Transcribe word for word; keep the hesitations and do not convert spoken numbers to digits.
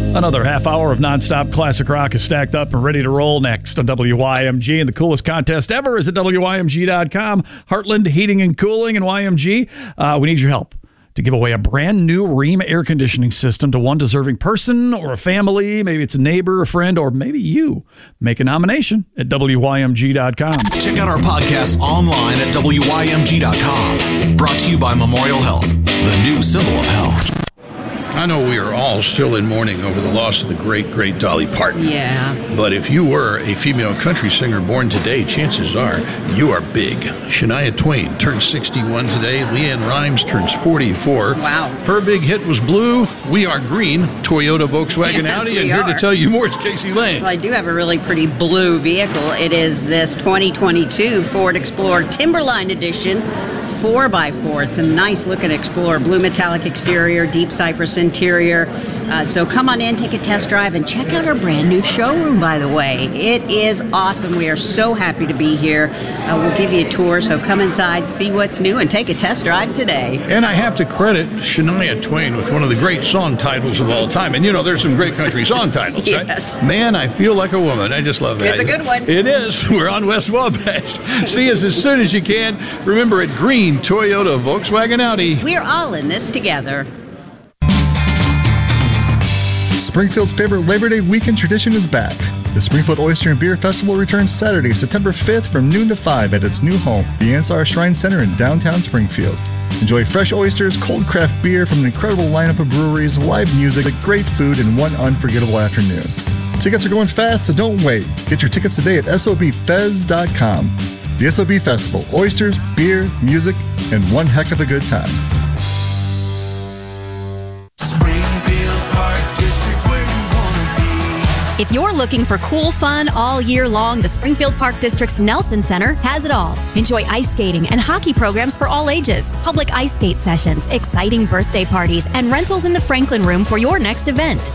Another half hour of nonstop classic rock is stacked up and ready to roll next on W Y M G. And the coolest contest ever is at W Y M G dot com. Heartland Heating and Cooling and Y M G. Uh, we need your help to give away a brand new Rheem air conditioning system to one deserving person or a family. Maybe it's a neighbor, a friend, or maybe you. Make a nomination at W Y M G dot com. Check out our podcast online at W Y M G dot com. Brought to you by Memorial Health, the new symbol of health. I know we are all still in mourning over the loss of the great, great Dolly Parton. Yeah. But if you were a female country singer born today, chances are you are big. Shania Twain turns sixty-one today. LeAnn Rimes turns forty-four. Wow. Her big hit was Blue. We Are Green, Toyota, Volkswagen, Yes, Audi. we And here are. to tell you more is Casey Lane. Well, I do have a really pretty blue vehicle. It is this twenty twenty-two Ford Explorer Timberline Edition four by four. It's a nice looking Explorer. Blue metallic exterior, deep cypress interior. Uh, so come on in, take a test drive, and check out our brand new showroom, by the way. It is awesome. We are so happy to be here. Uh, we'll give you a tour, so come inside, see what's new, and take a test drive today. And I have to credit Shania Twain with one of the great song titles of all time. And, you know, there's some great country song titles, Yes. right? Man, I Feel Like a Woman. I just love that. It's a good one. It is. We're on West Wabash. See us as soon as you can. Remember, at Green, Toyota, Volkswagen, Audi. We're all in this together. Springfield's favorite Labor Day weekend tradition is back. The Springfield Oyster and Beer Festival returns Saturday, September fifth from noon to five at its new home, the Ansar Shrine Center in downtown Springfield. Enjoy fresh oysters, cold craft beer from an incredible lineup of breweries, live music, great food, and one unforgettable afternoon. Tickets are going fast, so don't wait. Get your tickets today at S O B fez dot com. The S O B Festival, oysters, beer, music, and one heck of a good time. If you're looking for cool fun all year long, the Springfield Park District's Nelson Center has it all. Enjoy ice skating and hockey programs for all ages, public ice skate sessions, exciting birthday parties, and rentals in the Franklin Room for your next event.